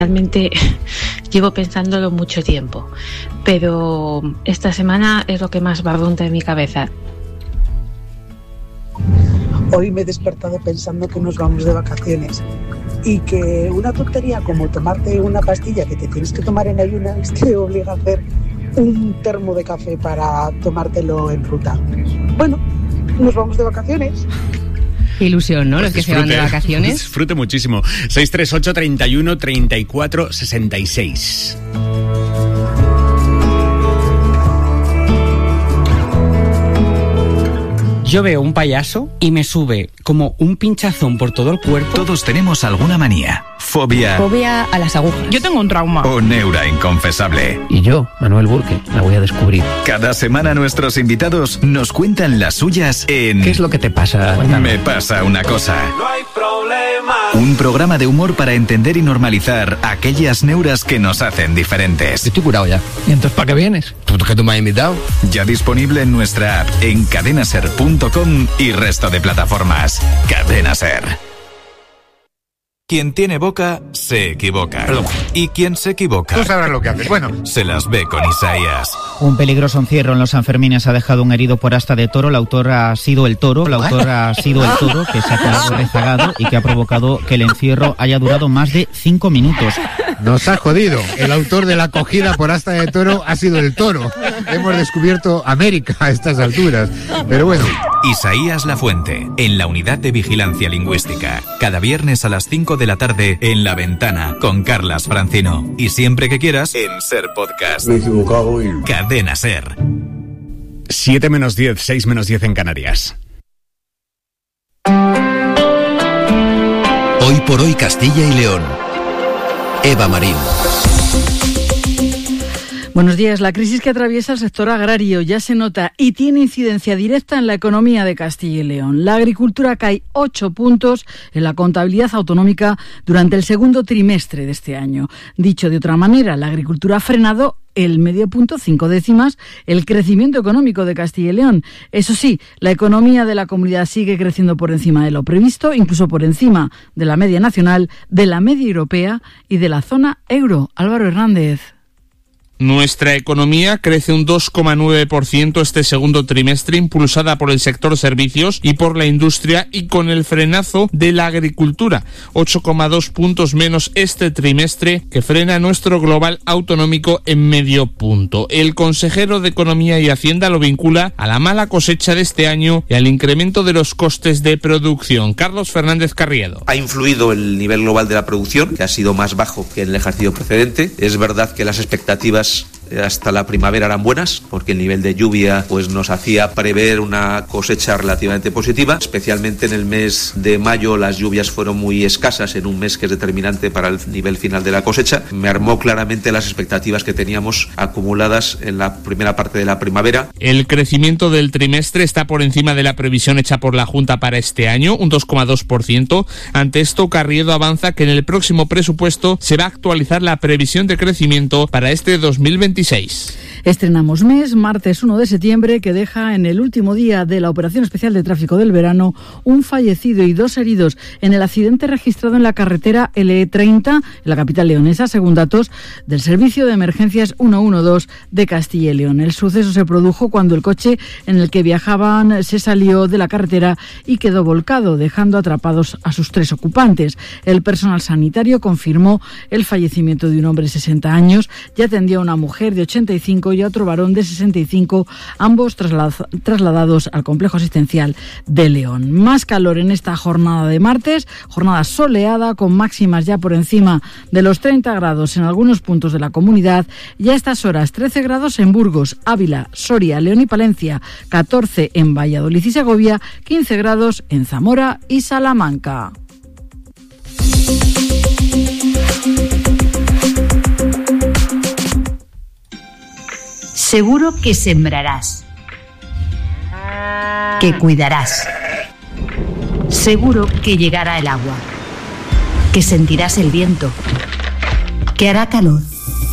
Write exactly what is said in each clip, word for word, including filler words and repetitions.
Realmente llevo pensándolo mucho tiempo, pero esta semana es lo que más barrunta en mi cabeza. Hoy me he despertado pensando que nos vamos de vacaciones y que una tontería como tomarte una pastilla que te tienes que tomar en ayunas te obliga a hacer un termo de café para tomártelo en ruta. Bueno, nos vamos de vacaciones. Qué ilusión, ¿no? Pues los que disfrute, se van de vacaciones. Disfrute muchísimo. seis tres ocho, treinta y uno, treinta y cuatro, sesenta y seis. Yo veo un payaso y me sube como un pinchazón por todo el cuerpo. Todos tenemos alguna manía. Fobia. Fobia a las agujas. Yo tengo un trauma. O neura inconfesable. Y yo, Manuel Burke, la voy a descubrir. Cada semana nuestros invitados nos cuentan las suyas en... ¿Qué es lo que te pasa? Me pasa una cosa. No hay problema. Un programa de humor para entender y normalizar aquellas neuras que nos hacen diferentes. Estoy curado ya. ¿Y entonces para qué vienes? ¿Pues que tú me has invitado? Ya disponible en nuestra app, en cadenaser punto com y resto de plataformas. Cadena Ser. Quien tiene boca, se equivoca. Perdón. Y quien se equivoca... Tú sabrás lo que haces. Bueno. Se las ve con Isaías. Un peligroso encierro en los Sanfermines ha dejado un herido por asta de toro. El autor ha sido el toro. El autor ha sido el toro que se ha quedado rezagado y que ha provocado que el encierro haya durado más de cinco minutos. Nos ha jodido. El autor de la acogida por asta de toro ha sido el toro. Hemos descubierto América a estas alturas. Pero bueno. Isaías Lafuente, en la Unidad de Vigilancia Lingüística. Cada viernes a las cinco de la tarde en La Ventana con Carlas Francino. Y siempre que quieras en Ser Podcast. Me he equivocado y... Cadena Ser. siete menos diez, seis menos diez en Canarias. Hoy por hoy Castilla y León. Eva Marín. Buenos días. La crisis que atraviesa el sector agrario ya se nota y tiene incidencia directa en la economía de Castilla y León. La agricultura cae ocho puntos en la contabilidad autonómica durante el segundo trimestre de este año. Dicho de otra manera, la agricultura ha frenado el medio punto, cinco décimas, el crecimiento económico de Castilla y León. Eso sí, la economía de la comunidad sigue creciendo por encima de lo previsto, incluso por encima de la media nacional, de la media europea y de la zona euro. Álvaro Hernández. Nuestra economía crece un dos coma nueve por ciento este segundo trimestre, impulsada por el sector servicios y por la industria y con el frenazo de la agricultura. ocho coma dos puntos menos este trimestre, que frena nuestro global autonómico en medio punto. El consejero de Economía y Hacienda lo vincula a la mala cosecha de este año y al incremento de los costes de producción. Carlos Fernández Carriedo. Ha influido el nivel global de la producción, que ha sido más bajo que en el ejercicio precedente. Es verdad que las expectativas hasta la primavera eran buenas, porque el nivel de lluvia pues nos hacía prever una cosecha relativamente positiva. Especialmente en el mes de mayo las lluvias fueron muy escasas, en un mes que es determinante para el nivel final de la cosecha. Me armó claramente las expectativas que teníamos acumuladas en la primera parte de la primavera. El crecimiento del trimestre está por encima de la previsión hecha por la Junta para este año, un dos coma dos por ciento. Ante esto, Carriedo avanza que en el próximo presupuesto se va a actualizar la previsión de crecimiento para este dos mil veintiséis. Estrenamos mes, martes uno de septiembre, que deja en el último día de la operación especial de tráfico del verano un fallecido y dos heridos en el accidente registrado en la carretera L treinta, en la capital leonesa, según datos del Servicio de Emergencias ciento doce de Castilla y León. El suceso se produjo cuando el coche en el que viajaban se salió de la carretera y quedó volcado, dejando atrapados a sus tres ocupantes. El personal sanitario confirmó el fallecimiento de un hombre de sesenta años y atendió a una mujer de ochenta y cinco y a otro varón de sesenta y cinco, ambos traslad- trasladados al complejo asistencial de León. Más calor en esta jornada de martes, jornada soleada con máximas ya por encima de los treinta grados en algunos puntos de la comunidad y a estas horas trece grados en Burgos, Ávila, Soria, León y Palencia, catorce en Valladolid y Segovia, quince grados en Zamora y Salamanca. Seguro que sembrarás, que cuidarás. Seguro que llegará el agua, que sentirás el viento, que hará calor.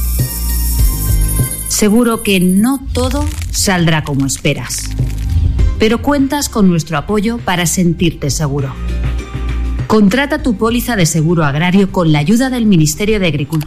Seguro que no todo saldrá como esperas, pero cuentas con nuestro apoyo para sentirte seguro. Contrata tu póliza de seguro agrario con la ayuda del Ministerio de Agricultura.